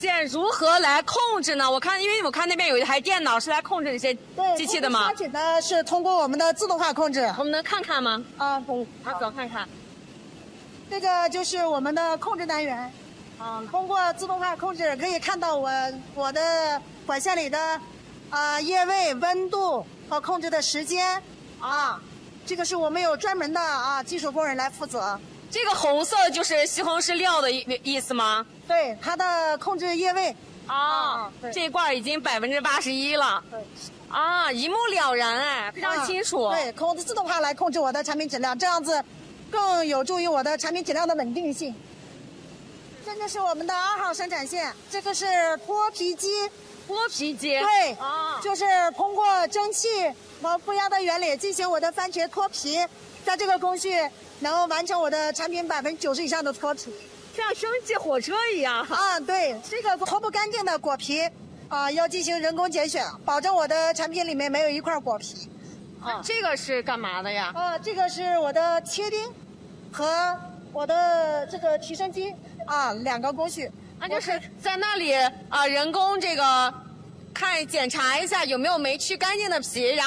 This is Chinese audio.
如何来控制呢？因为我看那边有一台电脑是来控制这些机器的吗？ 刷紧呢是通过我们的自动化控制。 我们能看看吗？ 好， 走看看。 这个就是我们的控制单元。通过自动化控制可以看到我的管线里的液位、温度和控制的时间。这个是我们有专门的技术工人来负责。 这个红色就是西红柿料的意思吗？ 对，它的控制液位。 这一罐已经81%了。 对。 一目了然，哎，非常清楚。 对，控制自动化来控制我的产品质量，这样子更有助于我的产品质量的稳定性。这就是我们的2号生产线，这个是脱皮机。 脱皮机。 对。就是通过蒸汽和负压的原理进行我的番茄脱皮，在这个工序能够完成我的产品90%以上的脱皮， 像蒸汽火车一样。 对，这个脱不干净的果皮要进行人工拣选，保证我的产品里面没有一块果皮。 这个是干嘛的呀？ 这个是我的切钉和我的这个提升机2个工序。 就是在那里人工这个检查一下有没有没去干净的皮，然后